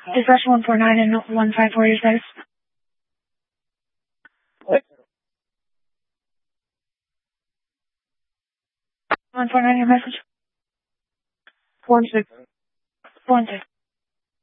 Is Rush 149 and 154 your status? What? 149 your message? 4-6. 4-6.